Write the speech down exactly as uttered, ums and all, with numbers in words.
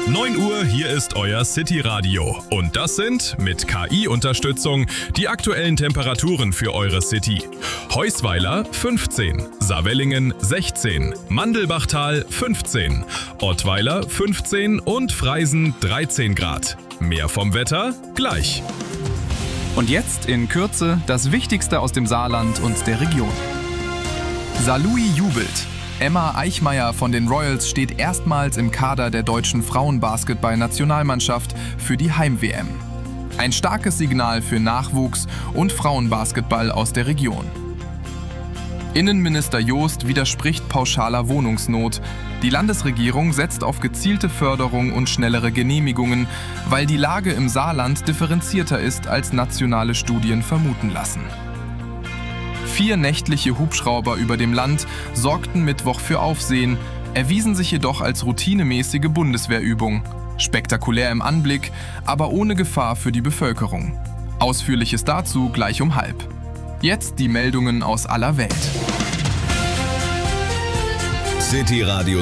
neun Uhr, hier ist euer City Radio. Und das sind, mit K I-Unterstützung, die aktuellen Temperaturen für eure City. Heusweiler fünfzehn, Savellingen sechzehn, Mandelbachtal fünfzehn, Ottweiler fünfzehn und Freisen dreizehn Grad. Mehr vom Wetter gleich. Und jetzt in Kürze das Wichtigste aus dem Saarland und der Region. Saarlouis jubelt. Emma Eichmeyer von den Royals steht erstmals im Kader der deutschen Frauenbasketball-Nationalmannschaft für die Heim-W M. Ein starkes Signal für Nachwuchs und Frauenbasketball aus der Region. Innenminister Joost widerspricht pauschaler Wohnungsnot. Die Landesregierung setzt auf gezielte Förderung und schnellere Genehmigungen, weil die Lage im Saarland differenzierter ist, als nationale Studien vermuten lassen. Vier nächtliche Hubschrauber über dem Land sorgten Mittwoch für Aufsehen, erwiesen sich jedoch als routinemäßige Bundeswehrübung. Spektakulär im Anblick, aber ohne Gefahr für die Bevölkerung. Ausführliches dazu gleich um halb. Jetzt die Meldungen aus aller Welt. City Radio